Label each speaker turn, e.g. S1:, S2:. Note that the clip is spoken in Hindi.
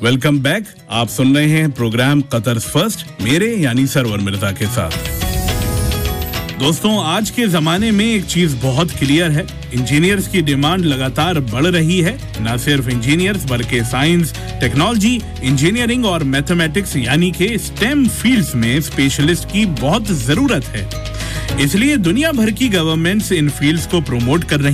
S1: Welcome back. आप सुन रहे हैं प्रोग्राम कतर फर्स्ट मेरे यानी सरवर मिर्जा के साथ। दोस्तों, आज के जमाने में एक चीज बहुत क्लियर है, इंजीनियर्स की डिमांड लगातार बढ़ रही है। न सिर्फ इंजीनियर्स बल्कि साइंस, टेक्नोलॉजी, इंजीनियरिंग और मैथमेटिक्स यानी कि स्टेम फील्ड्स में स्पेशलिस्ट की बहुत जरूरत है। इसलिए दुनिया भर की गवर्नमेंट्स इन फील्ड्स को प्रमोट कर रही